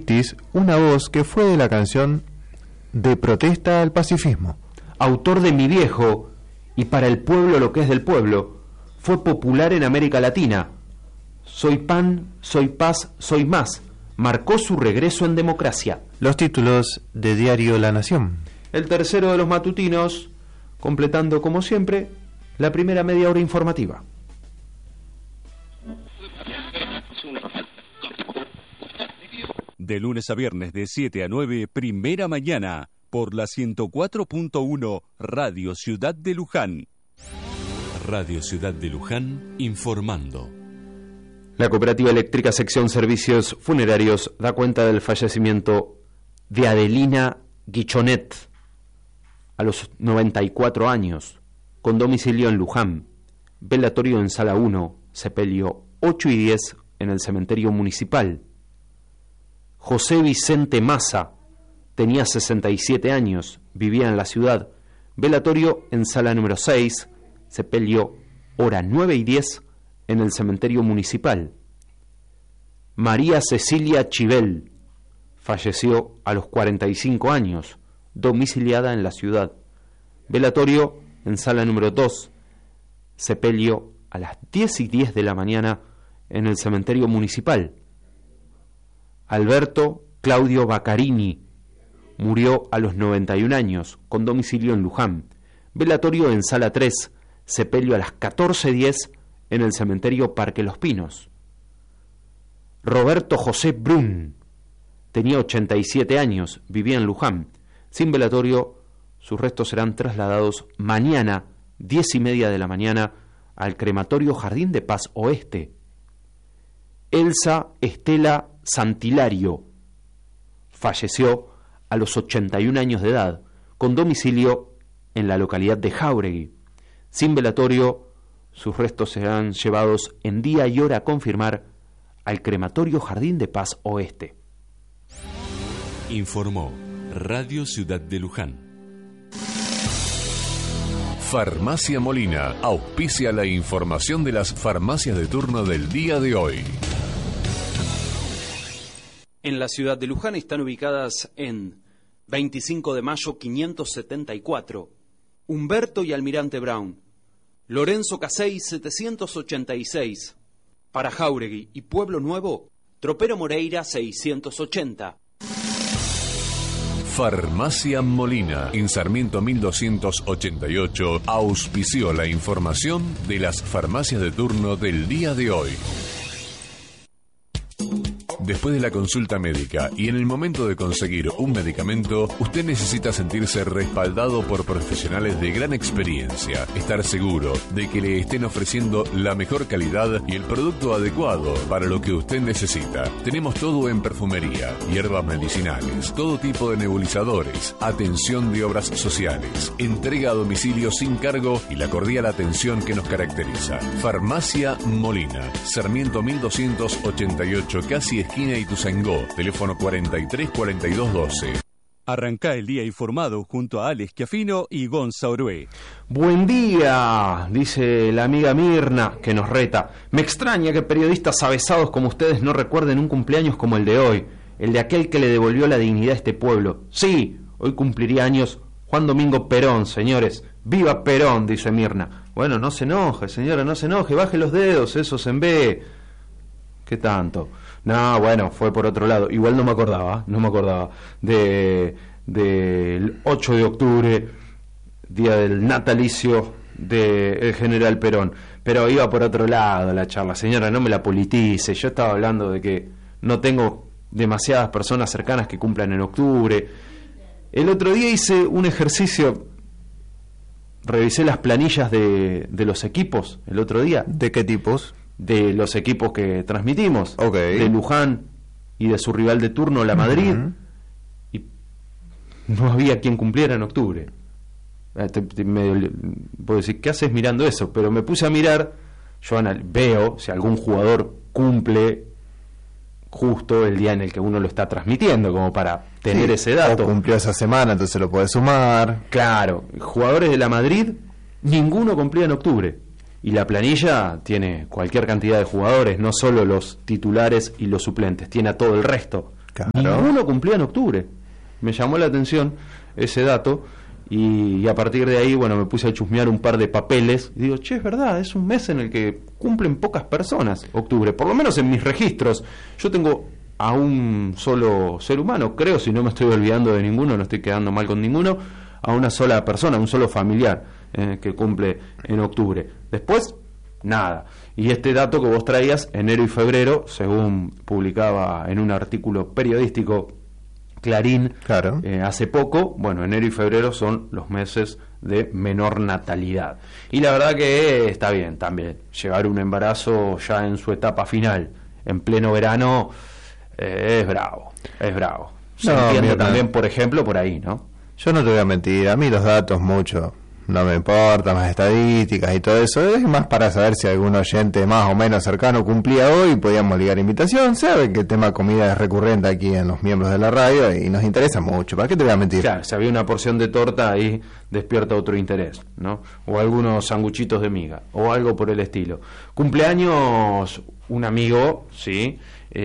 Apocaliptis una voz que fue de la canción de protesta al pacifismo. Autor de Mi Viejo y Para el Pueblo lo que es del pueblo, fue popular en América Latina. Soy pan, soy paz, soy más. Marcó su regreso en democracia. Los títulos de Diario La Nación. El tercero de los matutinos, completando como siempre la primera media hora informativa. De lunes a viernes de 7 a 9, primera mañana, por la 104.1 Radio Ciudad de Luján. Radio Ciudad de Luján, informando. La Cooperativa Eléctrica Sección Servicios Funerarios da cuenta del fallecimiento de Adelina Guichonet a los 94 años, con domicilio en Luján, velatorio en Sala 1, sepelio 8 y 10 en el cementerio municipal. José Vicente Massa tenía 67 años, vivía en la ciudad, velatorio en Sala número 6, sepelio hora 9 y 10 en el cementerio municipal. María Cecilia Chivel falleció a los 45 años, domiciliada en la ciudad, velatorio en Sala número 2, sepelio a las 10 y 10 de la mañana en el cementerio municipal. Alberto Claudio Baccarini murió a los 91 años, con domicilio en Luján, velatorio en Sala 3, sepelio a las 14:10 en el cementerio Parque Los Pinos. Roberto José Brun tenía 87 años, vivía en Luján, sin velatorio. Sus restos serán trasladados mañana, 10:30 de la mañana, al crematorio Jardín de Paz Oeste. Elsa Estela Santilario falleció a los 81 años de edad, con domicilio en la localidad de Jáuregui. Sin velatorio, sus restos serán llevados en día y hora a confirmar al crematorio Jardín de Paz Oeste. Informó Radio Ciudad de Luján. Farmacia Molina auspicia la información de las farmacias de turno del día de hoy. En la ciudad de Luján están ubicadas en 25 de mayo 574, Humberto y Almirante Brown, Lorenzo Casey 786, para Jáuregui y Pueblo Nuevo, Tropero Moreira 680. Farmacia Molina, en Sarmiento 1288, auspició la información de las farmacias de turno del día de hoy. Después de la consulta médica y en el momento de conseguir un medicamento, usted necesita sentirse respaldado por profesionales de gran experiencia, estar seguro de que le estén ofreciendo la mejor calidad y el producto adecuado para lo que usted necesita. Tenemos todo en perfumería, hierbas medicinales, todo tipo de nebulizadores, atención de obras sociales, entrega a domicilio sin cargo y la cordial atención que nos caracteriza. Farmacia Molina, Sarmiento 1288, casi esquina Ituzaingó, teléfono 43 42 12. Arrancá el día informado junto a Alex Chiafino y Gonza Orué. Buen día, dice la amiga Mirna, que nos reta. Me extraña que periodistas avesados como ustedes no recuerden un cumpleaños como el de hoy, el de aquel que le devolvió la dignidad a este pueblo. Sí, hoy cumpliría años Juan Domingo Perón, señores. ¡Viva Perón!, dice Mirna. Bueno, no se enoje, señora, no se enoje, baje los dedos, esos en B. ¿Qué tanto? No, bueno, fue por otro lado. Igual no me acordaba del 8 de octubre, día del natalicio del general Perón. Pero iba por otro lado la charla. Señora, no me la politice. Yo estaba hablando de que no tengo demasiadas personas cercanas que cumplan en octubre. El otro día hice un ejercicio, revisé las planillas de los equipos el otro día. ¿De qué tipos? De los equipos que transmitimos, okay, de Luján y de su rival de turno, la Madrid, y no había quien cumpliera en octubre. Puedo decir, ¿qué haces mirando eso? Pero me puse a mirar, yo veo si algún jugador cumple justo el día en el que uno lo está transmitiendo, como para tener ese dato. O cumplió esa semana, entonces lo podés sumar. Claro, jugadores de la Madrid, ninguno cumplía en octubre. Y la planilla tiene cualquier cantidad de jugadores, no solo los titulares y los suplentes, tiene a todo el resto. Claro. Ninguno cumplía en octubre. Me llamó la atención ese dato y a partir de ahí, bueno, me puse a chusmear un par de papeles y digo, che, es verdad, es un mes en el que cumplen pocas personas, octubre, por lo menos en mis registros. Yo tengo a un solo ser humano, creo, si no me estoy olvidando de ninguno, no estoy quedando mal con ninguno, a una sola persona, un solo familiar que cumple en octubre. Después, nada. Y este dato que vos traías, enero y febrero, según publicaba en un artículo periodístico Clarín, claro, hace poco, bueno, enero y febrero son los meses de menor natalidad. Y la verdad que está bien también, llevar un embarazo ya en su etapa final, en pleno verano, es bravo, es bravo. Se entiende también, por ejemplo, por ahí, ¿no? Yo no te voy a mentir, a mí los datos mucho no me importan, las estadísticas y todo eso, es más para saber si algún oyente más o menos cercano cumplía hoy, podíamos ligar invitación. Saben que el tema comida es recurrente aquí en los miembros de la radio y nos interesa mucho, ¿para qué te voy a mentir? Claro, si había una porción de torta ahí despierta otro interés, ¿no? O algunos sanguchitos de miga, o algo por el estilo. Cumpleaños un amigo, ¿sí?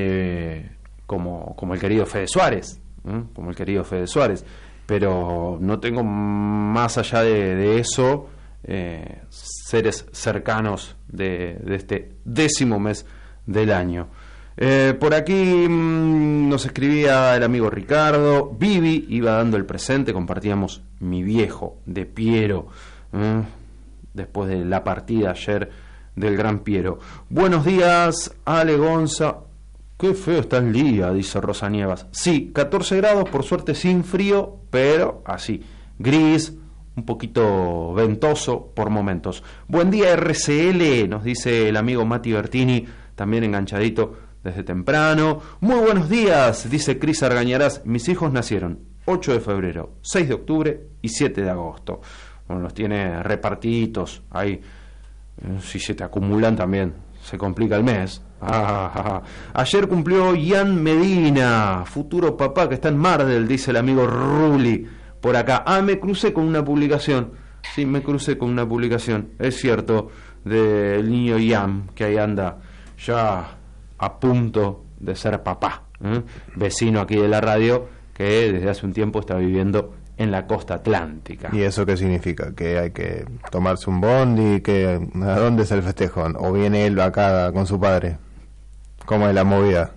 Como el querido Fede Suárez, como el querido Fede Suárez. Pero no tengo más allá de eso seres cercanos de este 10º mes del año. Por aquí nos escribía el amigo Ricardo. Vivi iba dando el presente, compartíamos Mi viejo de Piero, después de la partida ayer del gran Piero. Buenos días, Ale Gonza. Qué feo está el día, dice Rosa Nievas. Sí, 14 grados, por suerte sin frío, pero así, gris, un poquito ventoso por momentos. Buen día RCL, nos dice el amigo Mati Bertini, también enganchadito desde temprano. Muy buenos días, dice Cris Argañarás. Mis hijos nacieron 8 de febrero, 6 de octubre y 7 de agosto. Bueno, los tiene repartiditos ahí. Si se te acumulan también se complica el mes. Ayer cumplió Ian Medina, futuro papá que está en Mardel, dice el amigo Ruli por acá. Me crucé con una publicación. Sí, me crucé con una publicación, es cierto, del niño Ian, que ahí anda ya a punto de ser papá, vecino aquí de la radio, que desde hace un tiempo está viviendo en la costa atlántica. ¿Y eso qué significa? ¿Que hay que tomarse un bondi? ¿A dónde es el festejo? ¿O viene él acá con su padre? ¿Cómo es la movida?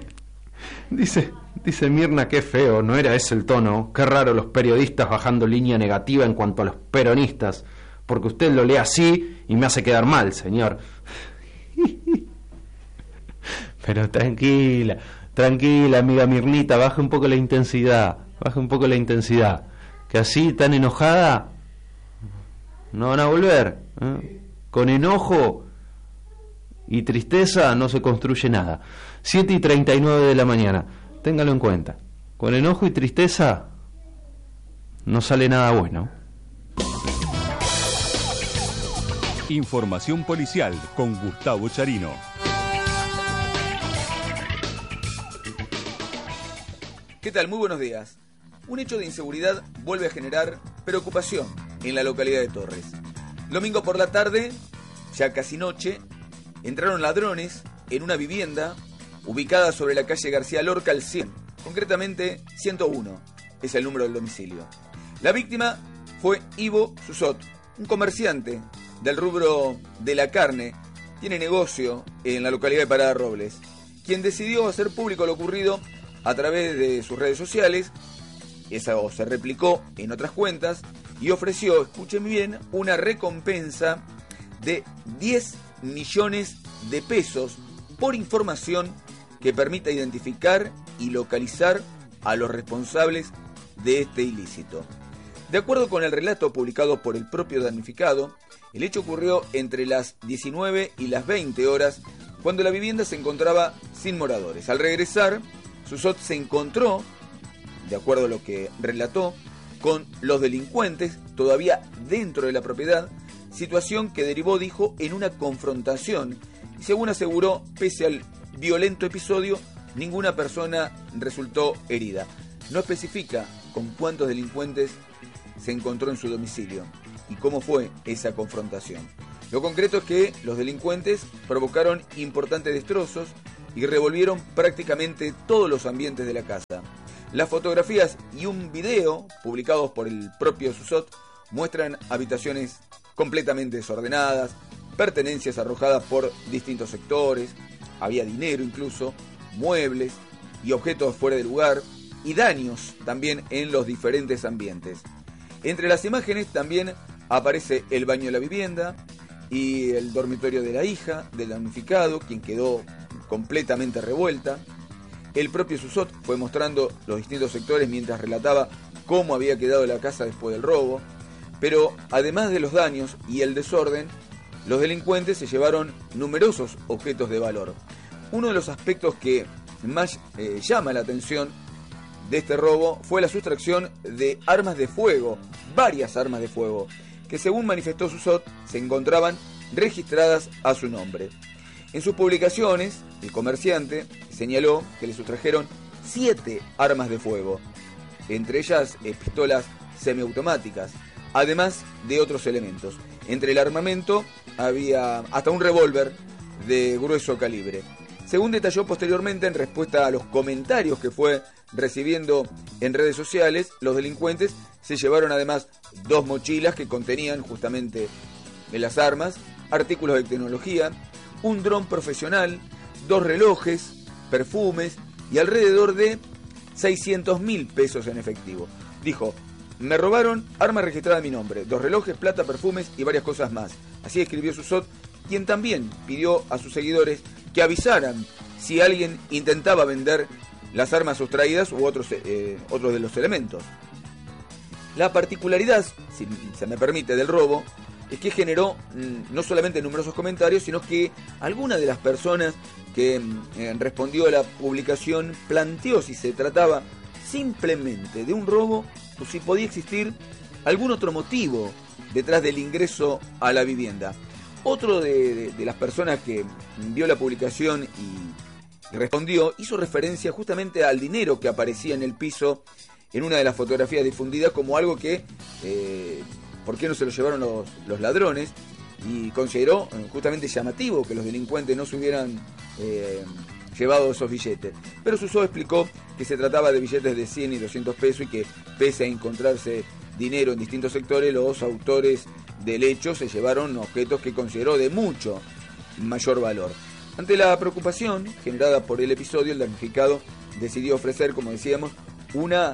Dice Mirna, qué feo, no era ese el tono. Qué raro los periodistas bajando línea negativa en cuanto a los peronistas, porque usted lo lee así y me hace quedar mal, señor. Pero tranquila, amiga Mirnita, baja un poco la intensidad, que así tan enojada no van a volver, Con enojo y tristeza no se construye nada. 7:39 de la mañana, téngalo en cuenta, con enojo y tristeza no sale nada bueno. Información policial con Gustavo Charino. ¿Qué tal? Muy buenos días. Un hecho de inseguridad vuelve a generar preocupación en la localidad de Torres. Domingo por la tarde, ya casi noche, entraron ladrones en una vivienda ubicada sobre la calle García Lorca al 100, concretamente 101, es el número del domicilio. La víctima fue Ivo Susot, un comerciante del rubro de la carne, tiene negocio en la localidad de Parada Robles, quien decidió hacer público lo ocurrido a través de sus redes sociales. Eso se replicó en otras cuentas y ofreció, escuchen bien, una recompensa de 10 millones de pesos por información que permita identificar y localizar a los responsables de este ilícito. De acuerdo con el relato publicado por el propio damnificado, el hecho ocurrió entre las 19 y las 20 horas, cuando la vivienda se encontraba sin moradores. Al regresar, Susot se encontró, de acuerdo a lo que relató, con los delincuentes todavía dentro de la propiedad, situación que derivó, dijo, en una confrontación. Y según aseguró, pese al violento episodio, ninguna persona resultó herida. No especifica con cuántos delincuentes se encontró en su domicilio y cómo fue esa confrontación. Lo concreto es que los delincuentes provocaron importantes destrozos y revolvieron prácticamente todos los ambientes de la casa. Las fotografías y un video publicados por el propio Susot muestran habitaciones completamente desordenadas, pertenencias arrojadas por distintos sectores, había dinero incluso, muebles y objetos fuera de lugar, y daños también en los diferentes ambientes. Entre las imágenes también aparece el baño de la vivienda y el dormitorio de la hija del damnificado, quien quedó completamente revuelta. El propio Susot fue mostrando los distintos sectores mientras relataba cómo había quedado la casa después del robo. Pero además de los daños y el desorden, los delincuentes se llevaron numerosos objetos de valor. Uno de los aspectos que más llama la atención de este robo fue la sustracción de armas de fuego, varias armas de fuego, que según manifestó Susot se encontraban registradas a su nombre. En sus publicaciones, el comerciante señaló que le sustrajeron 7 armas de fuego, entre ellas pistolas semiautomáticas, además de otros elementos. Entre el armamento había hasta un revólver de grueso calibre. Según detalló posteriormente en respuesta a los comentarios que fue recibiendo en redes sociales, los delincuentes se llevaron además 2 mochilas que contenían justamente las armas, artículos de tecnología, un dron profesional, 2 relojes, perfumes y alrededor de 600.000 pesos en efectivo. Dijo: me robaron armas registradas a mi nombre, 2 relojes, plata, perfumes y varias cosas más. Así escribió Susot, quien también pidió a sus seguidores que avisaran si alguien intentaba vender las armas sustraídas u otros de los elementos. La particularidad, si se me permite, del robo es que generó no solamente numerosos comentarios, sino que alguna de las personas que respondió a la publicación planteó si se trataba simplemente de un robo o si podía existir algún otro motivo detrás del ingreso a la vivienda. Otro de las personas que vio la publicación y respondió hizo referencia justamente al dinero que aparecía en el piso en una de las fotografías difundidas como algo que, ¿por qué no se lo llevaron los ladrones? Y consideró justamente llamativo que los delincuentes no se hubieran llevado esos billetes. Pero Susot explicó que se trataba de billetes de 100 y 200 pesos y que pese a encontrarse dinero en distintos sectores, los autores del hecho se llevaron objetos que consideró de mucho mayor valor. Ante la preocupación generada por el episodio, el damnificado decidió ofrecer, como decíamos, una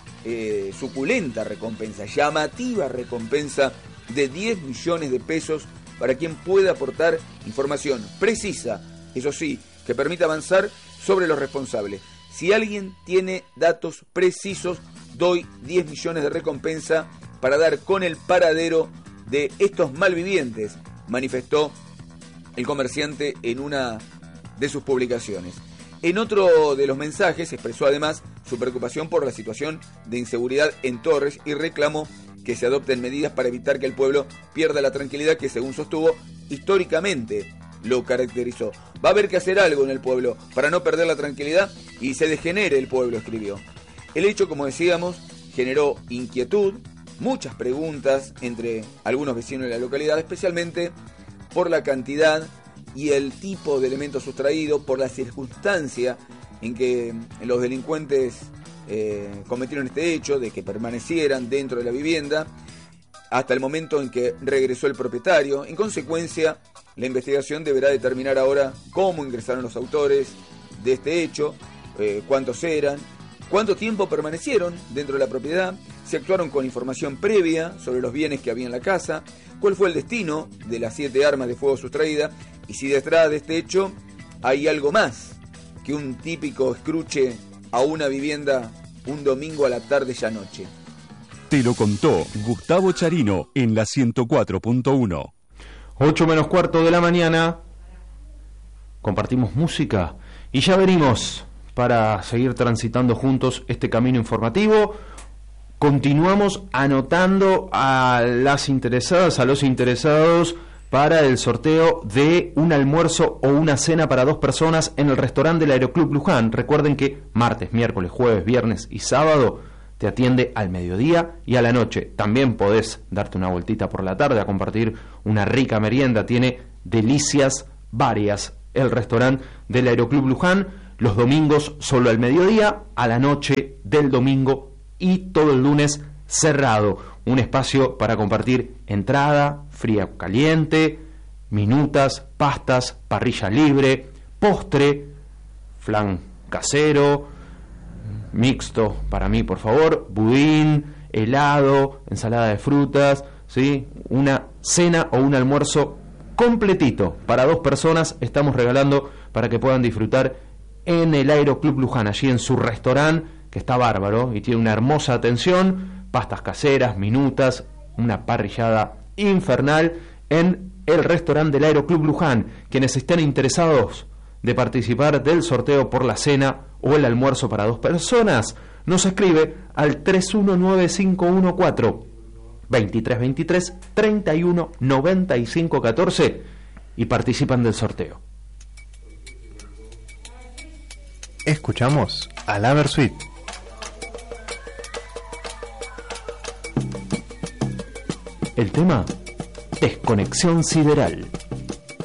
suculenta recompensa, llamativa recompensa de 10 millones de pesos para quien pueda aportar información precisa, eso sí, que permita avanzar sobre los responsables. Si alguien tiene datos precisos, doy 10 millones de recompensa para dar con el paradero de estos malvivientes, manifestó el comerciante en una de sus publicaciones. En otro de los mensajes expresó además su preocupación por la situación de inseguridad en Torres y reclamó que se adopten medidas para evitar que el pueblo pierda la tranquilidad que, según sostuvo, históricamente lo caracterizó. Va a haber que hacer algo en el pueblo para no perder la tranquilidad y se degenere el pueblo, escribió. El hecho, como decíamos, generó inquietud, muchas preguntas entre algunos vecinos de la localidad, especialmente por la cantidad y el tipo de elementos sustraídos, por la circunstancia en que los delincuentes cometieron este hecho, de que permanecieran dentro de la vivienda, hasta el momento en que regresó el propietario. En consecuencia, la investigación deberá determinar ahora cómo ingresaron los autores de este hecho, cuántos eran, cuánto tiempo permanecieron dentro de la propiedad, si actuaron con información previa sobre los bienes que había en la casa, cuál fue el destino de las 7 armas de fuego sustraídas y si detrás de este hecho hay algo más que un típico escruche a una vivienda un domingo a la tarde y noche. Te lo contó Gustavo Charino en la 104.1. 8 menos cuarto de la mañana. Compartimos música y ya venimos para seguir transitando juntos este camino informativo. Continuamos anotando a las interesadas, a los interesados para el sorteo de un almuerzo o una cena para 2 personas en el restaurante del Aeroclub Luján. Recuerden que martes, miércoles, jueves, viernes y sábado te atiende al mediodía y a la noche. También podés darte una vueltita por la tarde a compartir una rica merienda. Tiene delicias varias el restaurante del Aeroclub Luján, los domingos solo al mediodía, a la noche del domingo y todo el lunes cerrado. Un espacio para compartir entrada, fría o caliente, minutas, pastas, parrilla libre, postre, flan casero, mixto para mí por favor, budín, helado, ensalada de frutas, ¿sí? Una cena o un almuerzo completito para 2 personas estamos regalando para que puedan disfrutar en el Aeroclub Luján, allí en su restaurante, que está bárbaro y tiene una hermosa atención, pastas caseras, minutas, una parrillada infernal en el restaurante del Aeroclub Luján. Quienes estén interesados de participar del sorteo por la cena o el almuerzo para 2 personas, nos escribe al 319514 2323 31 95 14 y participan del sorteo. Escuchamos a la Versuit. El tema: Desconexión Sideral.